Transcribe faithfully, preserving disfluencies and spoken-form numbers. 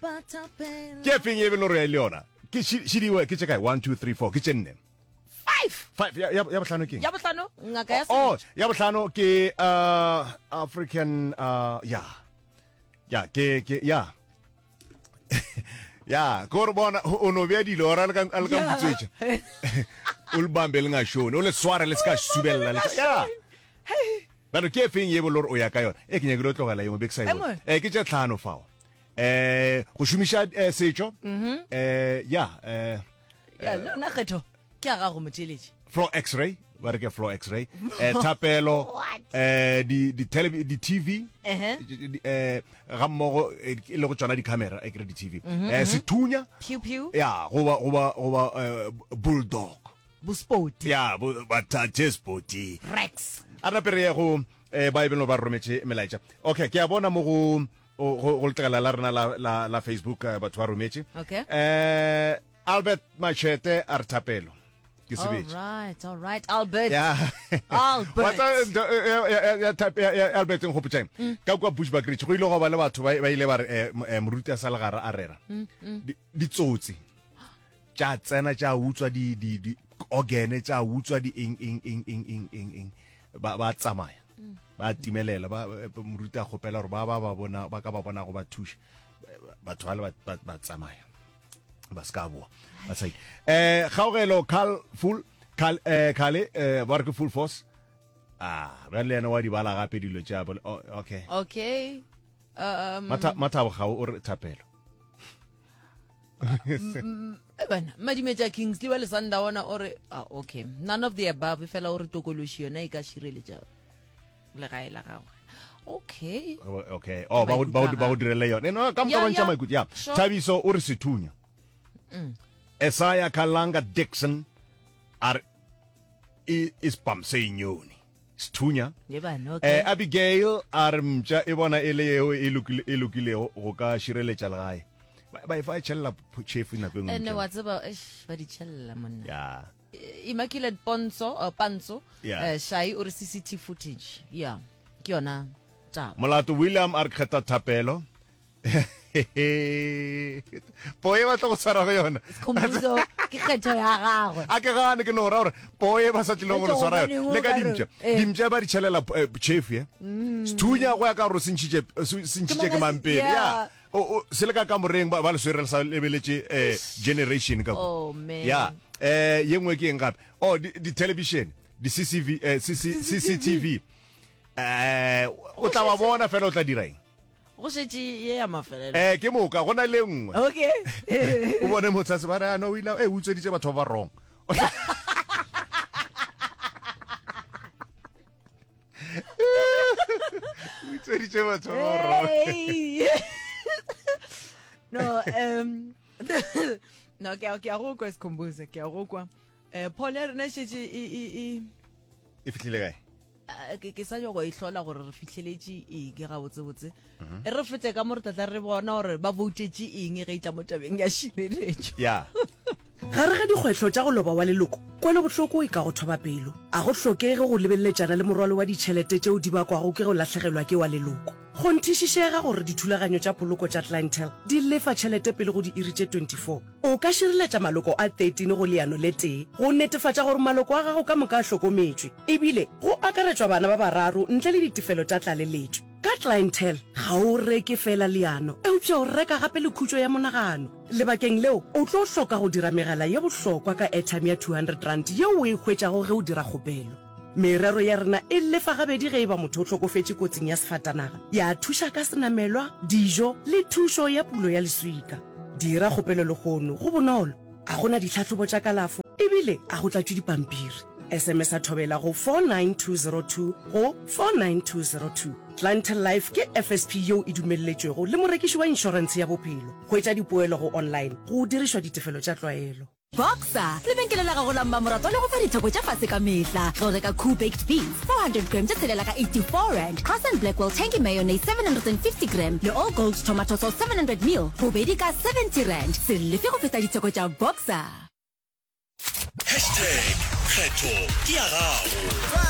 ke feng e be lo re le yona ke shidiwe ke tseka one two three four ke tsenne five five ya ya bohlano ke ya bohlano ngaka ya oh ya bohlano ke uh African uh ya ya ke ke ya ya gore bona o no bea dilo ra le ka le ka mtswetša o le bambe le nga shone o le swara le ska subella le ya ba ke feng ye bolor o ya ka yona e ke nyake lo tlogela yo backside eh ke tša tlhano fao eh go shumisha setšo eh ya eh ya lona kgetho ke a ga go moteletši floor x-ray ba re ke floor x-ray eh tapelo eh di di tele di T V eh ga mmogo le go tsona di camera e kre di T V eh sethunya pew pew ya go ba go ba go ba bulldog bu sport ya ba tate sporty rex ana pere go eh bible ba rometse melaetša okay ke a bona mo go go ltela la rena la la la Facebook batho ba rometse okay eh Albert Machete Artapelo. All right, all right, Albert. Yeah. Albert. What ya type ya Albert go putsa. Ka kwa Bushbuck Ridge go ile go ba le batho ba ile ba re moruti a salagara a rera. Di tsotsi. Tja tsena tja utswa di di di organe tja utswa di ing ing ing ing ing ing ing ba ba tsamaya. Ba timelela ba moruti a gopela gore ba ba ba bona ba ka ba bona go ba thusha. Batho ba le ba tsamaya. Baskabo ba sai eh gaugelo Carl full Carl eh Kale eh ba re full force ah ba le ena wa di bala gape dilo tša bo okay okay um mata mata ga o re tapelo bana madimetša Kingsley wa le sanda ona ore ah okay none of the above fela o re tokološi yona e ka šireletša le gae la gago okay okay oh ba ba ba direla yona no ka mo ka ntša maikut ya Thabiso o re sethunya Esaya Kalanga Dixon are is Pamsenyoni Stunya eh Abigail armja e bona ele e lokile e lokile go ka shireletša le gae ba e fa tšhella chef ina kweng ene wa tseba ba di tšhella monna ya Immaculate Ponso or Panso eh shai or C C T V footage ya ke yona tsa Molato William Arketa Tapelo Poe ba tlo tsara go yona khombuzo ke kgetho ya gagwe a ke gane ke no ra gore poe ba sa tlilo go tsara le ka dimtša dimtša ba di tšhelela chef ye stunya go ya ka ro sintšitše sintšitše ke mampele ya o se le ka ka moreng ba le swere sa lebeletse eh generation ka oh man ya eh yengwe ke eng gape oh di television di C C V C C T V eh o tla ba bona fela o tla dirang go setse ye ya mafelelo eh ke moka gona le nngwe okay o bone motsa se ba ra no wila e utsweditse batho ba wrong utsweditse batho ba wrong no um no ke ke go kwa skhumbuze ke go kwa eh Paul ya rena setse e e e fitlile gae ke ke sa yo go ihlola gore re fitlheletse e ke ga botse botse e re fetse ka mo re tla re bona gore ba voutetse eng ge itla mo tabeng ya shireletšo ya ga re ga dikgwetlho tša go loba wa leloko kwa le bohloko e ka go thoba pelo a go hlokege go lebelletšana le morwalo wa ditšhelete tšeo di bakwago ke go latlhegelwa ke wa leloko go nthišišega gore dithulaganyo tša poloko tša clientele di lefa tšhelete pele go di iri tše twenty-four o ka šireletša maloko a thirteen go leano le tee go netefatša gore maloko a gago ka moka a hlokometšwe ebile go akaretšwa bana ba bararo ntle le ditefelo tša tlaleletšo ka clientele ga o reke fela leano eupša o reka gape le khutšo ya monagano lebakeng leo o tlo hloka go dira megala ye bohlokwa ka airtime ya two hundred rand yeo o e hwetšago ge o dira kgopelo merero ya rena e lefa gabedi ge e ba motho o tlhokofetše kotsing ya sefatanaga ya thuša ka senamelwa dijo le thušo ya pulo ya leswika dira kgopelo le kgono go bonolo a gona ditlhatlhobo tša kalafo ebile a go tlatšwe dipampiri S M S a thobela go four nine two zero two go four nine two zero two Clientele Life ke F S P yeo e dumelletšwego le morekiši wa inšorense ya bophelo go etša dipoelo go online go dirišwa ditefelo tša tlwaelo Boxer, lebenkele la gago la mmamoratwa le go fa ditheko tša fase ka mehla go reka Cool Baked Beans four hundred grams tša tshelela ka eighty-four rand, Cross and Blackwell Tangy Mayonnaise seven hundred fifty gram le All Gold Tomato Sauce seven hundred mil bobedi ka seventy rand se lefe go feta ditheko tša Boxer. Hashtag Kgetho ke ya gago.